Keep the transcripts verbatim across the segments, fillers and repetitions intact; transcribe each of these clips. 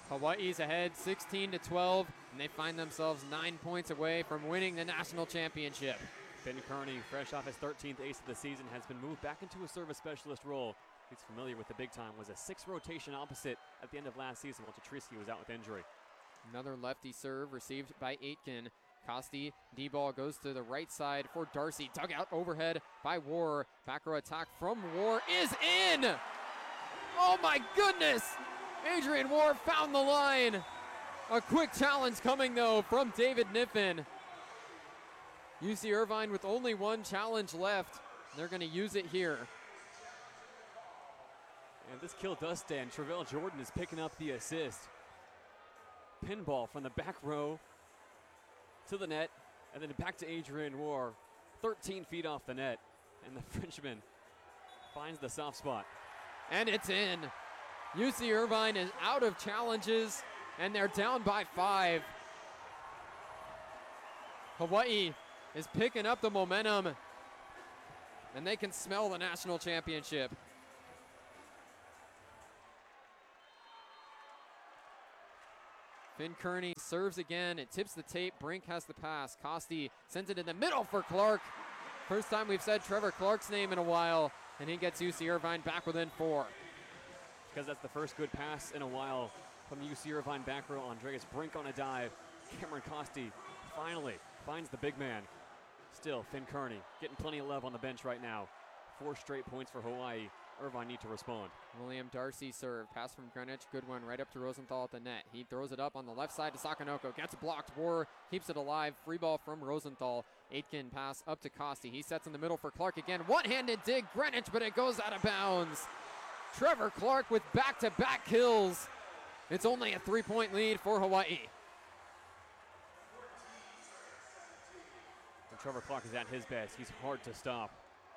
Hawaii's ahead sixteen to twelve, and they find themselves nine points away from winning the national championship. Finn Kearney, fresh off his thirteenth ace of the season, has been moved back into a service specialist role. He's familiar with the big time, was a six rotation opposite at the end of last season while Tetrisky was out with injury. Another lefty serve received by Aitken. Costi, D-ball goes to the right side for Darcy. Dug out overhead by War. Back row attack from War is in! Oh my goodness! Adrian War found the line. A quick challenge coming though from David Niffen. U C Irvine with only one challenge left. They're going to use it here. And this kill does stand. Travell Jordan is picking up the assist. Pinball from the back row to the net, and then back to Adrian War, thirteen feet off the net, and the Frenchman finds the soft spot. And it's in. U C Irvine is out of challenges, and they're down by five. Hawaii is picking up the momentum, and they can smell the national championship. Finn Kearney serves again. It tips the tape. Brink has the pass. Costi sends it in the middle for Clark. First time we've said Trevor Clark's name in a while, and he gets U C Irvine back within four. Because that's the first good pass in a while from U C Irvine back row. Andreas Brink on a dive. Cameron Costi finally finds the big man. Still, Finn Kearney getting plenty of love on the bench right now. Four straight points for Hawaii. Irvine need to respond. William Darcy serve. Pass from Greenwich. Good one right up to Rosenthal at the net. He throws it up on the left side to Sakanoko. Gets blocked. War keeps it alive. Free ball from Rosenthal. Aitken pass up to Costi. He sets in the middle for Clark again. One-handed dig Greenwich, but it goes out of bounds. Trevor Clark with back-to-back kills. It's only a three-point lead for Hawaii. When Trevor Clark is at his best, he's hard to stop.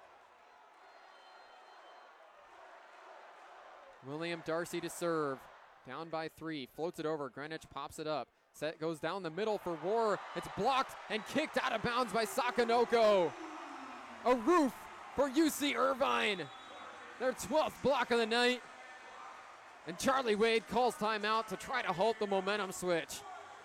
William Darcy to serve. Down by three. Floats it over. Greenwich pops it up. Set goes down the middle for War. It's blocked and kicked out of bounds by Sakanoko. A roof for U C Irvine. Their twelfth block of the night. And Charlie Wade calls timeout to try to halt the momentum switch.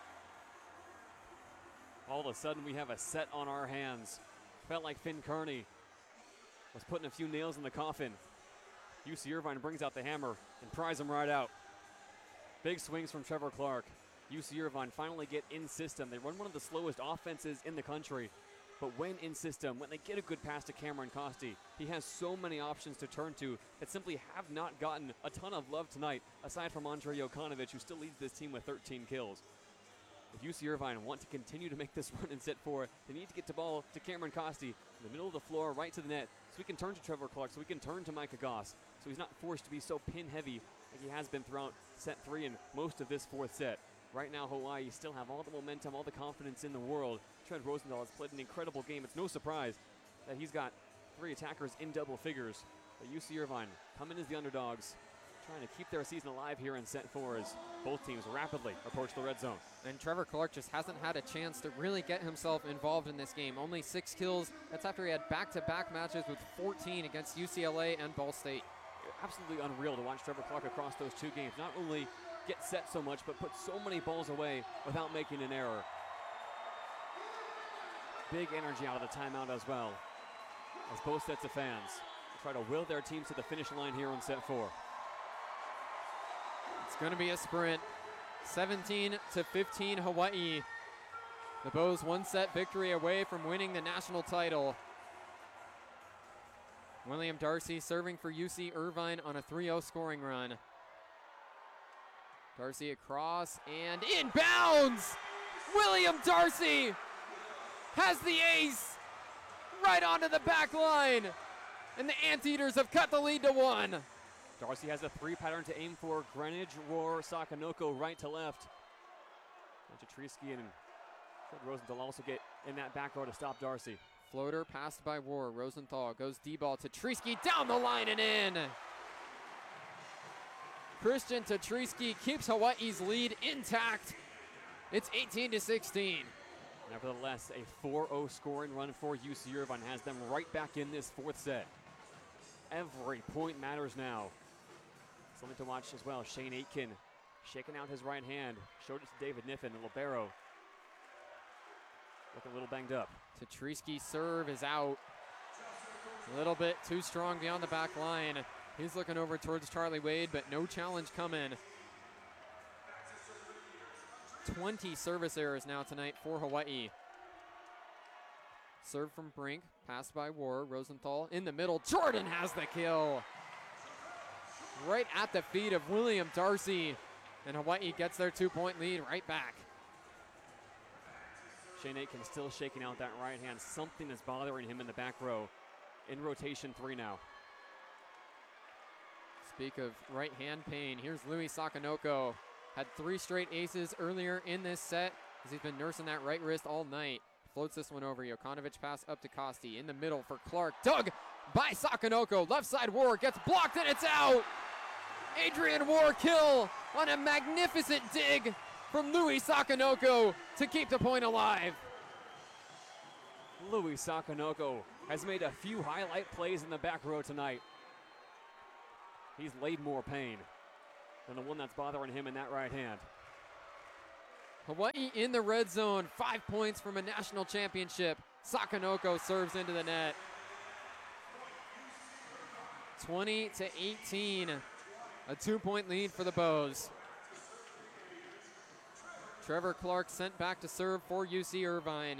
All of a sudden we have a set on our hands. Felt like Finn Kearney was putting a few nails in the coffin. U C Irvine brings out the hammer and pries him right out. Big swings from Trevor Clark. U C Irvine finally get in system. They run one of the slowest offenses in the country. But when in system, when they get a good pass to Cameron Costi, he has so many options to turn to that simply have not gotten a ton of love tonight, aside from Andre Jokanovic, who still leads this team with thirteen kills. If U C Irvine want to continue to make this run in set four, they need to get the ball to Cameron Costi in the middle of the floor, right to the net, so we can turn to Trevor Clark, so we can turn to Micah Goss, so he's not forced to be so pin heavy like he has been throughout set three and most of this fourth set. Right now, Hawaii still have all the momentum, all the confidence in the world. Trent Rosenthal has played an incredible game. It's no surprise that he's got three attackers in double figures. But U C Irvine coming as the underdogs, trying to keep their season alive here in set four as both teams rapidly approach the red zone. And Trevor Clark just hasn't had a chance to really get himself involved in this game. Only six kills. That's after he had back-to-back matches with fourteen against U C L A and Ball State. Absolutely unreal to watch Trevor Clark across those two games. Not only get set so much, but put so many balls away without making an error. Big energy out of the timeout as well, as both sets of fans try to will their teams to the finish line here on set four. It's going to be a sprint. seventeen to fifteen Hawaii. The Bows one set victory away from winning the national title. William Darcy serving for U C Irvine on a three oh scoring run. Darcy across and inbounds! William Darcy has the ace right onto the back line. And the Anteaters have cut the lead to one. Darcy has a three pattern to aim for. Greenwich, Roar, Sakanoko right to left. Tetrisky and Fred Rosenthal also get in that back row to stop Darcy. Floater passed by War. Rosenthal goes D-ball to Tetrisky down the line and in. Christian Tetrisky keeps Hawaii's lead intact. It's eighteen to sixteen. Nevertheless, a four oh scoring run for U C Irvine has them right back in this fourth set. Every point matters now. Something to watch as well. Shane Aitken shaking out his right hand. Showed it to David Niffen, the libero. Looking a little banged up. Tetrisky serve is out. A little bit too strong beyond the back line. He's looking over towards Charlie Wade, but no challenge coming. twenty service errors now tonight for Hawaii. Serve from Brink, passed by War. Rosenthal in the middle. Jordan has the kill. Right at the feet of William Darcy. And Hawaii gets their two-point lead right back. Shane Aitken still shaking out that right hand. Something is bothering him in the back row. In rotation three now. Speak of right hand pain, here's Louis Sakanoko. Had three straight aces earlier in this set as he's been nursing that right wrist all night. Floats this one over. Jokanovic pass up to Costi. In the middle for Clark. Dug by Sakanoko. Left side War gets blocked and it's out. Adrian War kill on a magnificent dig from Louis Sakanoko to keep the point alive. Louis Sakanoko has made a few highlight plays in the back row tonight. He's laid more pain than the one that's bothering him in that right hand. Hawaii in the red zone, five points from a national championship. Sakanoko serves into the net. twenty to eighteen, a two-point lead for the Bows. Trevor Clark sent back to serve for U C Irvine.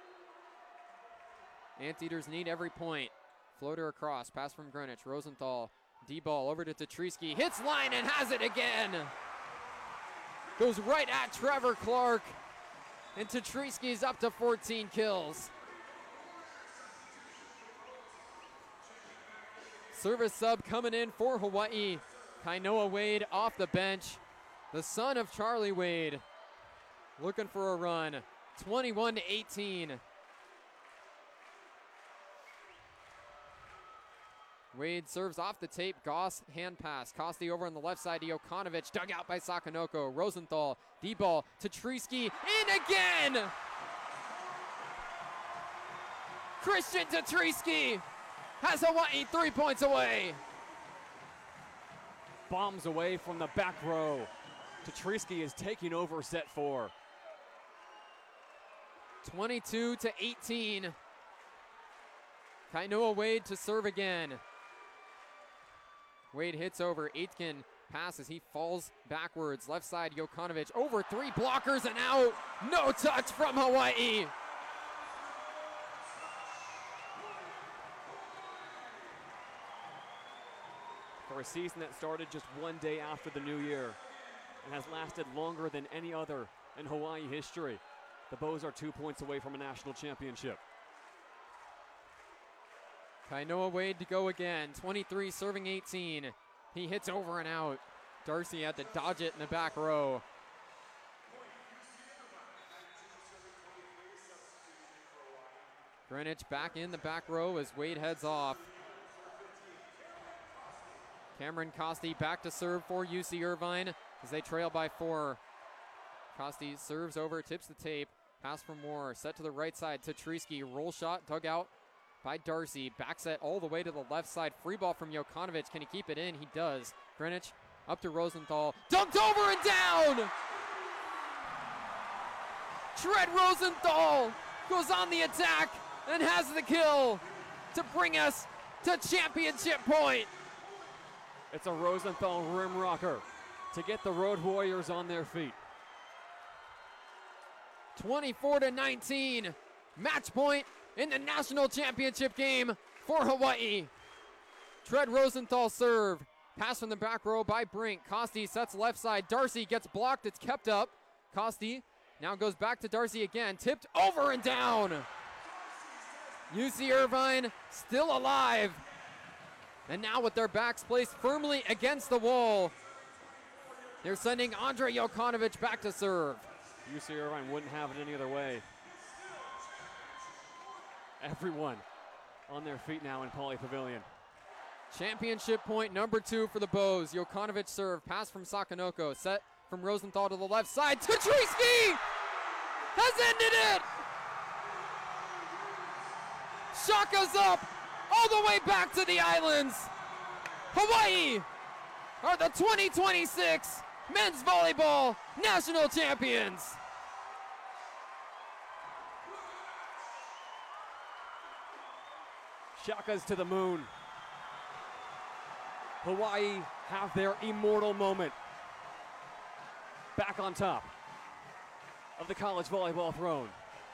Anteaters need every point. Floater across, pass from Greenwich. Rosenthal, D-ball over to Tetrisky. Hits line and has it again. Goes right at Trevor Clark. And Tetrisky's up to fourteen kills. Service sub coming in for Hawaii. Kainoa Wade off the bench. The son of Charlie Wade. Looking for a run. twenty-one to eighteen. Wade serves off the tape. Goss hand pass. Costi over on the left side to Jokanovic. Dug out by Sakanoko. Rosenthal. D-ball. Tetrisky. In again! Christian Tetrisky has Hawaii three points away. Bombs away from the back row. Tetrisky is taking over set four. twenty-two to eighteen. Kainoa Wade to serve again. Wade hits over. Aitken passes. He falls backwards. Left side, Jokanovic over three blockers and out. No touch from Hawaii. For a season that started just one day after the new year and has lasted longer than any other in Hawaii history, the Bows are two points away from a national championship. Kainoa Wade to go again. twenty-three serving eighteen. He hits over and out. Darcy had to dodge it in the back row. Greenwich back in the back row as Wade heads off. Cameron Costi back to serve for U C Irvine as they trail by four. Costi serves over, tips the tape. Pass from Moore, set to the right side. Tetrisky, roll shot, dug out by Darcy. Back set all the way to the left side. Free ball from Jokanovic. Can he keep it in? He does. Greenwich up to Rosenthal. Dunked over and down! Trent Rosenthal goes on the attack and has the kill to bring us to championship point. It's a Rosenthal rim rocker to get the Road Warriors on their feet. twenty-four to nineteen. Match point in the national championship game for Hawaii. Tread Rosenthal serve. Pass from the back row by Brink. Costi sets left side. Darcy gets blocked. It's kept up. Costi now goes back to Darcy again. Tipped over and down. U C Irvine still alive. And now with their backs placed firmly against the wall, they're sending Andre Jokanovic back to serve. U C Irvine wouldn't have it any other way. Everyone on their feet now in Pauley Pavilion. Championship point number two for the Bows. Jokanovic serve, pass from Sakanoko, set from Rosenthal to the left side. Tetrisky has ended it! Shaka's up all the way back to the islands. Hawaii are the twenty twenty-six men's volleyball national champions. Shakas to the moon. Hawaii have their immortal moment. Back on top of the college volleyball throne.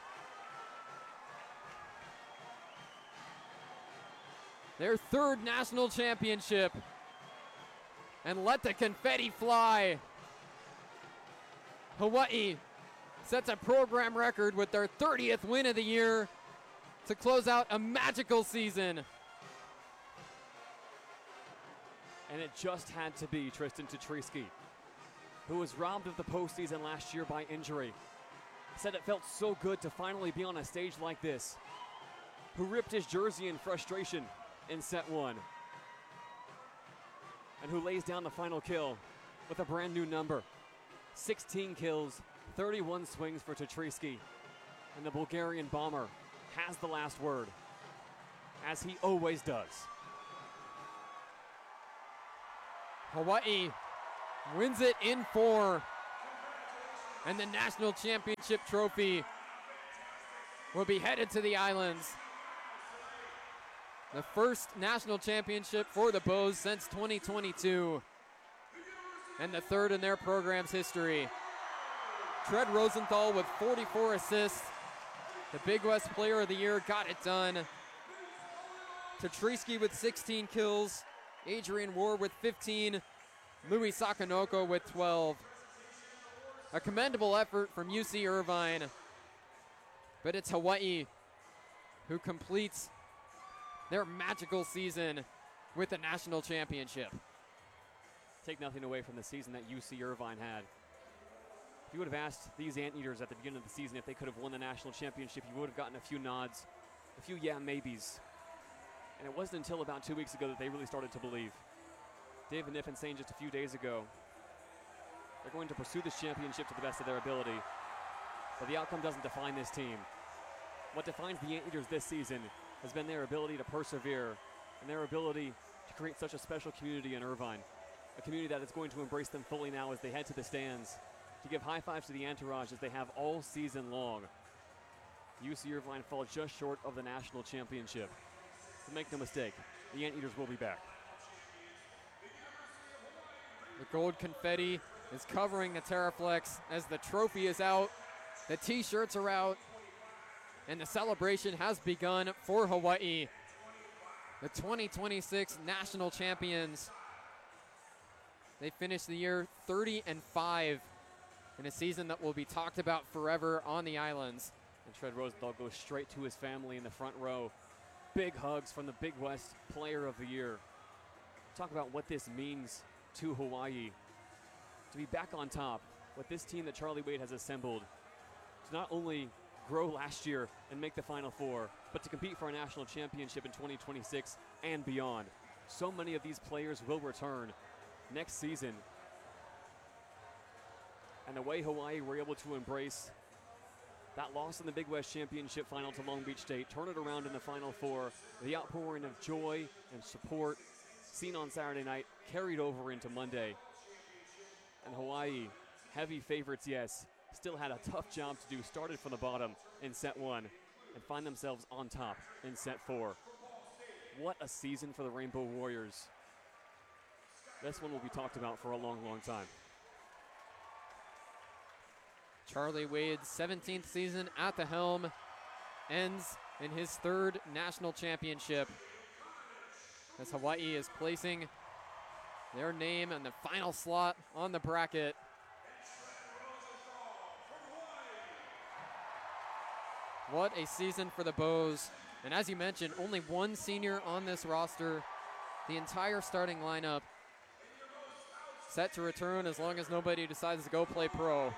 Their third national championship. And let the confetti fly. Hawaii sets a program record with their thirtieth win of the year to close out a magical season. And it just had to be Tristan Tetrisky, who was robbed of the postseason last year by injury. Said it felt so good to finally be on a stage like this. Who ripped his jersey in frustration in set one. And who lays down the final kill with a brand new number. sixteen kills, thirty-one swings for Tetrisky. And the Bulgarian bomber has the last word, as he always does. Hawaii wins it in four. And the national championship trophy will be headed to the islands. The first national championship for the Bows since twenty twenty-two. And the third in their program's history. Tread Rosenthal with forty-four assists. The Big West Player of the Year got it done. Tetrisky with sixteen kills. Adrian War with fifteen. Louis Sakanoko with twelve. A commendable effort from U C Irvine. But it's Hawaii who completes their magical season with the national championship. Take nothing away from the season that U C Irvine had. If you would have asked these Anteaters at the beginning of the season if they could have won the national championship, you would have gotten a few nods, a few yeah maybes. And it wasn't until about two weeks ago that they really started to believe. David Niffen saying just a few days ago, they're going to pursue this championship to the best of their ability, but the outcome doesn't define this team. What defines the Anteaters this season has been their ability to persevere and their ability to create such a special community in Irvine, a community that is going to embrace them fully now as they head to the stands, to give high fives to the entourage as they have all season long. U C Irvine fall just short of the national championship. But make no mistake, the Anteaters will be back. The gold confetti is covering the Terraflex as the trophy is out, the t-shirts are out, and the celebration has begun for Hawaii. The twenty twenty-six national champions. They finished the year thirty and five in a season that will be talked about forever on the islands. And Tread Rosenthal goes straight to his family in the front row. Big hugs from the Big West Player of the Year. Talk about what this means to Hawaii. To be back on top with this team that Charlie Wade has assembled. To not only grow last year and make the Final Four, but to compete for a national championship in twenty twenty-six and beyond. So many of these players will return next season. And the way Hawaii were able to embrace that loss in the Big West Championship final to Long Beach State, turn it around in the Final Four, the outpouring of joy and support seen on Saturday night carried over into Monday. And Hawaii, heavy favorites, yes, still had a tough job to do, started from the bottom in set one and find themselves on top in set four. What a season for the Rainbow Warriors. This one will be talked about for a long, long time. Charlie Wade's seventeenth season at the helm ends in his third national championship as Hawaii is placing their name in the final slot on the bracket. What a season for the Bows. And as you mentioned, only one senior on this roster. The entire starting lineup set to return as long as nobody decides to go play pro.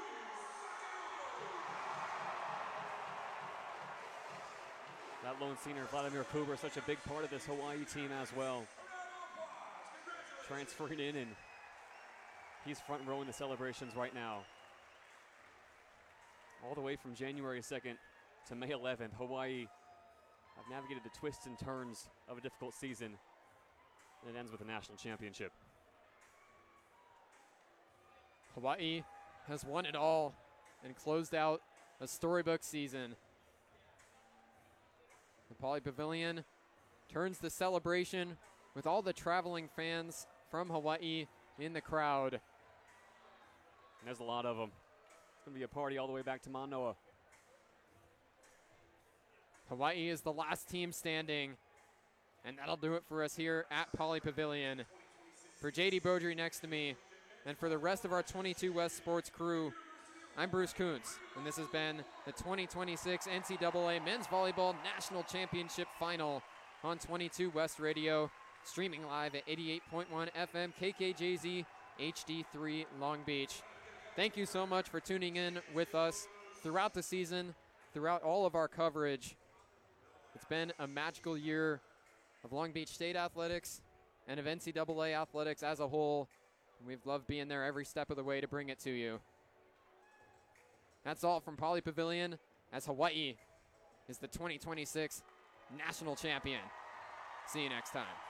That lone senior, Vladimir Kuber, such a big part of this Hawaii team as well. Transferring in, and he's front row in the celebrations right now. All the way from January second to May eleventh, Hawaii have navigated the twists and turns of a difficult season, and it ends with a national championship. Hawaii has won it all and closed out a storybook season. The Pauley Pavilion turns the celebration with all the traveling fans from Hawaii in the crowd. And there's a lot of them. It's going to be a party all the way back to Manoa. Hawaii is the last team standing, and that'll do it for us here at Pauley Pavilion. For J D Beaudry next to me, and for the rest of our twenty-two West Sports crew, I'm Bruce Kuntz, and this has been the twenty twenty-six N C double A Men's Volleyball National Championship Final on twenty-two West Radio, streaming live at eighty-eight point one F M K K J Z H D three Long Beach. Thank you so much for tuning in with us throughout the season, throughout all of our coverage. It's been a magical year of Long Beach State athletics and of N C double A athletics as a whole. We've loved being there every step of the way to bring it to you. That's all from Pauley Pavilion, as Hawaii is the twenty twenty-six national champion. See you next time.